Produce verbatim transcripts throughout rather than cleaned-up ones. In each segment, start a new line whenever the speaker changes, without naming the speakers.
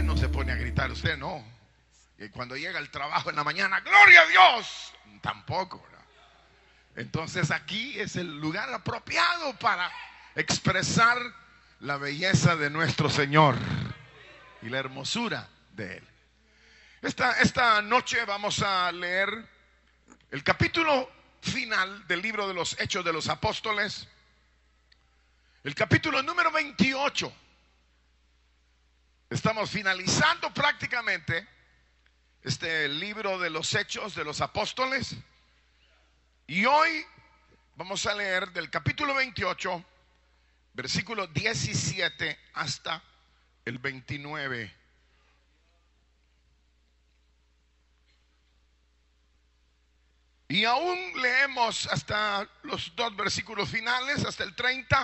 no se pone a gritar, usted no. Y cuando llega al trabajo en la mañana, ¡gloria a Dios! Tampoco, ¿verdad? Entonces aquí es el lugar apropiado para expresar la belleza de nuestro Señor y la hermosura de Él. Esta, esta noche vamos a leer el capítulo final del libro de los Hechos de los Apóstoles, el capítulo número veintiocho. Estamos finalizando prácticamente este libro de los Hechos de los Apóstoles, y hoy vamos a leer del capítulo veintiocho, versículo diecisiete hasta el veintinueve. Y aún leemos hasta los dos versículos finales, hasta el treinta.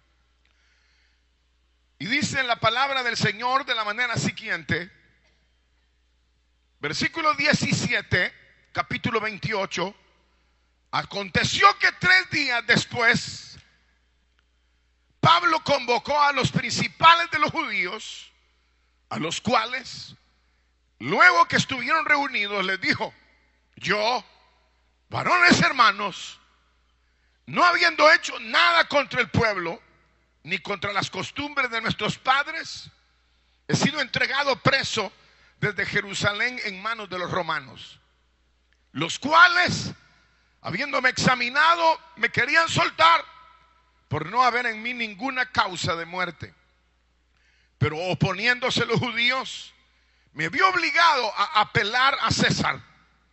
Y dice la palabra del Señor de la manera siguiente. Versículo diecisiete, capítulo veintiocho. Aconteció que tres días después, Pablo convocó a los principales de los judíos, a los cuales, luego que estuvieron reunidos, les dijo: yo, varones hermanos, no habiendo hecho nada contra el pueblo, ni contra las costumbres de nuestros padres, he sido entregado preso desde Jerusalén en manos de los romanos, los cuales, habiéndome examinado, me querían soltar por no haber en mí ninguna causa de muerte. Pero oponiéndose los judíos, me vi obligado a apelar a César,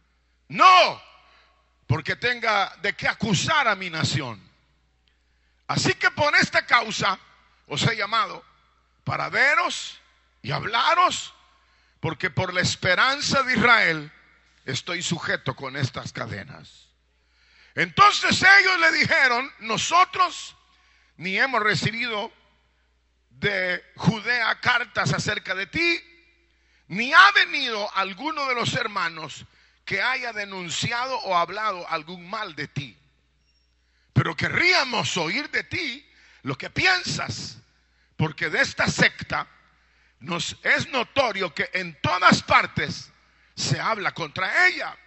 no porque tenga de qué acusar a mi nación. Así que por esta causa os he llamado, para veros y hablaros, porque por la esperanza de Israel estoy sujeto con estas cadenas. Entonces ellos le dijeron: nosotros ni hemos recibido de Judea cartas acerca de ti, ni ha venido alguno de los hermanos que haya denunciado o hablado algún mal de ti. Pero querríamos oír de ti lo que piensas, porque de esta secta nos es notorio que en todas partes se habla contra ella.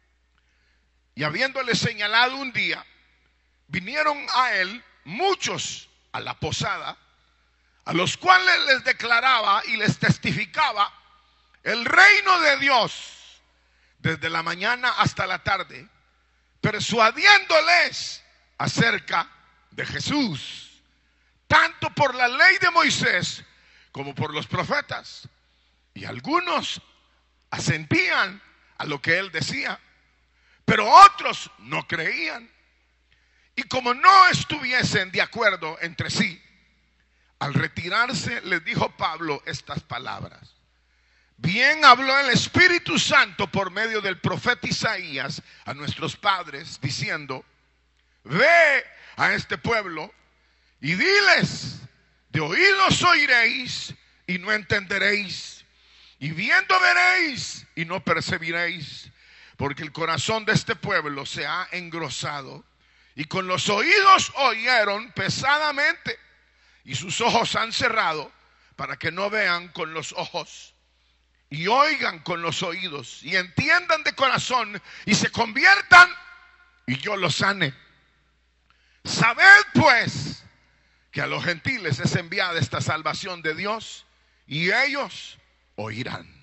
Y habiéndole señalado un día, vinieron a él muchos a la posada, a los cuales les declaraba y les testificaba el reino de Dios desde la mañana hasta la tarde, persuadiéndoles acerca de Jesús, tanto por la ley de Moisés como por los profetas. Y algunos asentían a lo que él decía, pero otros no creían. Y como no estuviesen de acuerdo entre sí, al retirarse les dijo Pablo estas palabras: bien habló el Espíritu Santo por medio del profeta Isaías a nuestros padres, diciendo: ve a este pueblo y diles, de oídos oiréis y no entenderéis, y viendo veréis y no percibiréis, porque el corazón de este pueblo se ha engrosado, y con los oídos oyeron pesadamente, y sus ojos han cerrado, para que no vean con los ojos, y oigan con los oídos, y entiendan de corazón, y se conviertan, y yo los sane. Sabed pues que a los gentiles es enviada esta salvación de Dios, y ellos oirán.